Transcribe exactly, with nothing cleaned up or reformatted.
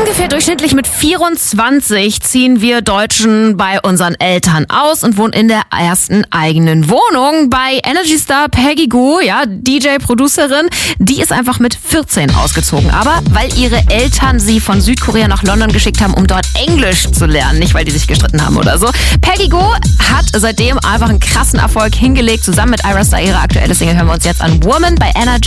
Ungefähr durchschnittlich mit vierundzwanzig ziehen wir Deutschen bei unseren Eltern aus und wohnen in der ersten eigenen Wohnung. Bei Energy Star Peggy Gou, ja, D J-Producerin, die ist einfach mit vierzehn ausgezogen. Aber weil ihre Eltern sie von Südkorea nach London geschickt haben, um dort Englisch zu lernen. Nicht, weil die sich gestritten haben oder so. Peggy Gou hat seitdem einfach einen krassen Erfolg hingelegt. Zusammen mit Ayra Starr, ihre aktuelle Single, hören wir uns jetzt an. Woman bei Energy.